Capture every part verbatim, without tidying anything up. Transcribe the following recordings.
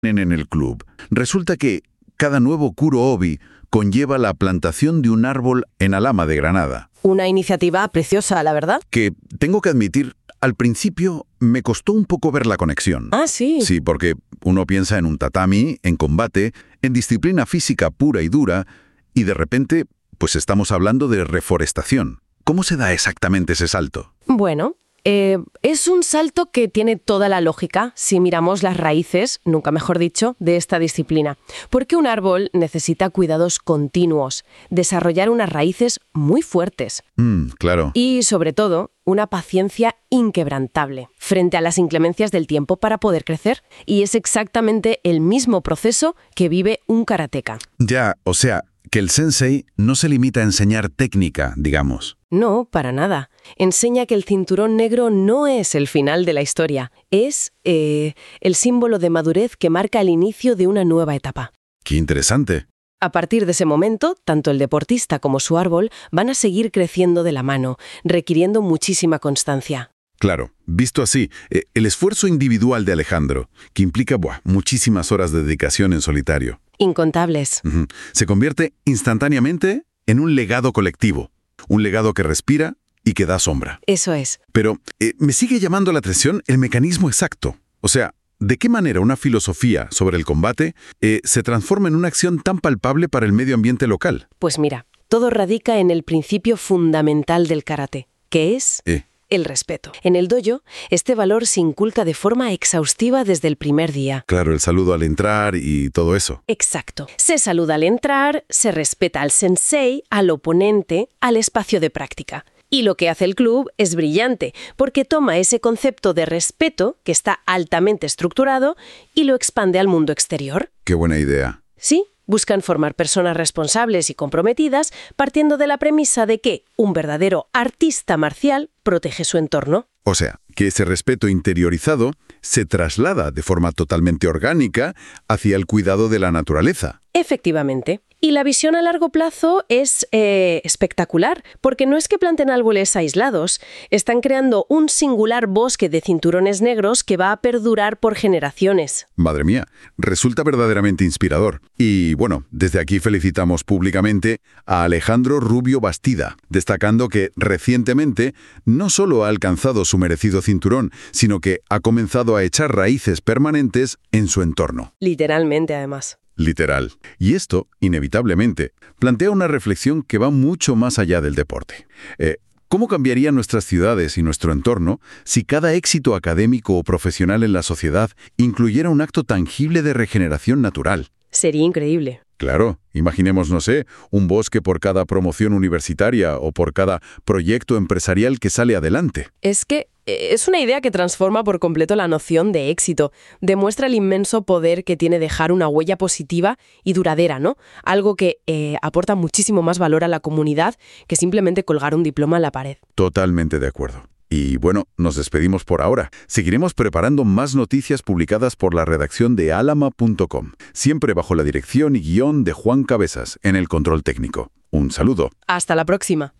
en el club. Resulta que cada nuevo Kuro-obi conlleva la plantación de un árbol en Alhama de Granada. Una iniciativa preciosa, la verdad. Que, tengo que admitir, al principio me costó un poco ver la conexión. Ah, sí. Sí, porque uno piensa en un tatami, en combate, en disciplina física pura y dura, y de repente, pues estamos hablando de reforestación. ¿Cómo se da exactamente ese salto? Bueno, eh, es un salto que tiene toda la lógica si miramos las raíces, nunca mejor dicho, de esta disciplina. Porque un árbol necesita cuidados continuos, desarrollar unas raíces muy fuertes. Mm, claro. Y, sobre todo, una paciencia inquebrantable frente a las inclemencias del tiempo para poder crecer. Y es exactamente el mismo proceso que vive un karateka. Ya, o sea, que el sensei no se limita a enseñar técnica, digamos. No, para nada. Enseña que el cinturón negro no es el final de la historia. Es eh, el símbolo de madurez que marca el inicio de una nueva etapa. ¡Qué interesante! A partir de ese momento, tanto el deportista como su árbol van a seguir creciendo de la mano, requiriendo muchísima constancia. Claro, visto así, eh, el esfuerzo individual de Alejandro, que implica buah, muchísimas horas de dedicación en solitario. Incontables. Uh-huh. Se convierte instantáneamente en un legado colectivo. Un legado que respira y que da sombra. Eso es. Pero eh, me sigue llamando la atención el mecanismo exacto. O sea, ¿de qué manera una filosofía sobre el combate eh, se transforma en una acción tan palpable para el medio ambiente local? Pues mira, todo radica en el principio fundamental del karate, que es Eh. el respeto. En el dojo, este valor se inculca de forma exhaustiva desde el primer día. Claro, el saludo al entrar y todo eso. Exacto. Se saluda al entrar, se respeta al sensei, al oponente, al espacio de práctica. Y lo que hace el club es brillante, porque toma ese concepto de respeto, que está altamente estructurado, y lo expande al mundo exterior. Qué buena idea. Sí, buscan formar personas responsables y comprometidas, partiendo de la premisa de que un verdadero artista marcial protege su entorno. O sea, que ese respeto interiorizado se traslada de forma totalmente orgánica hacia el cuidado de la naturaleza. Efectivamente. Y la visión a largo plazo es eh, espectacular, porque no es que planten árboles aislados, están creando un singular bosque de cinturones negros que va a perdurar por generaciones. Madre mía, resulta verdaderamente inspirador. Y bueno, desde aquí felicitamos públicamente a Alejandro Rubio Bastida, destacando que recientemente no solo ha alcanzado su merecido cinturón, sino que ha comenzado a echar raíces permanentes en su entorno. Literalmente, además. Literal. Y esto, inevitablemente, plantea una reflexión que va mucho más allá del deporte. Eh, ¿Cómo cambiarían nuestras ciudades y nuestro entorno si cada éxito académico o profesional en la sociedad incluyera un acto tangible de regeneración natural? Sería increíble. Claro, imaginemos, no sé, un bosque por cada promoción universitaria o por cada proyecto empresarial que sale adelante. Es que es una idea que transforma por completo la noción de éxito. Demuestra el inmenso poder que tiene dejar una huella positiva y duradera, ¿no? Algo que eh, aporta muchísimo más valor a la comunidad que simplemente colgar un diploma en la pared. Totalmente de acuerdo. Y bueno, nos despedimos por ahora. Seguiremos preparando más noticias publicadas por la redacción de alhama punto com, siempre bajo la dirección y guión de Juan Cabezas, en el control técnico. Un saludo. Hasta la próxima.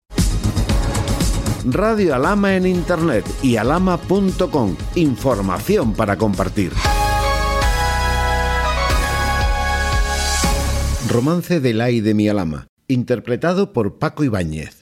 Radio Alhama en Internet y alhama punto com. Información para compartir. Romance del ay de mi Alhama, interpretado por Paco Ibáñez.